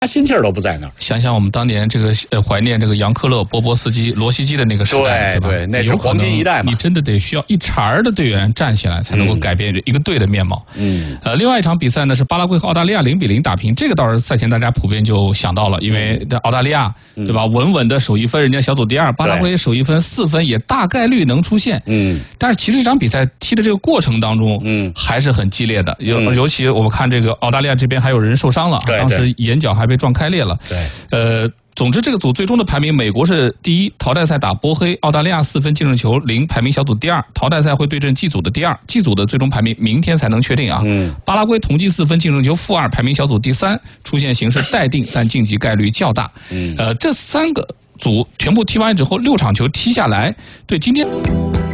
心气儿都不在那儿。 想想我们当年这个怀念这个杨科勒、波波斯基、罗西基的那个时代， 对，那是黄金一代嘛。 你真的得需要一茬的队员站起来，才能够改变一个队的面貌。另外一场比赛呢是巴拉圭和澳大利亚0-0打平，这个倒是赛前大家普遍就想到了，因为澳大利亚对吧，稳稳的首1分，人家小组第2，巴拉圭首1分4分也大概率能出现。但是其实这场比赛踢的这个过程当中，还是很激烈的。尤其我们看这个澳大利亚这边还有人受伤了，当时眼角还被撞开裂了。总之这个组最终的排名，美国是第1，淘汰赛打波黑，澳大利亚4分净胜球0，排名小组第2，淘汰赛会对阵 G 组的第2，G 组的最终排名明天才能确定啊。巴拉圭同计4分净胜球-2，排名小组第3，出现形势待定，但晋级概率较大。这3个组全部踢完之后，6场球踢下来，对今天。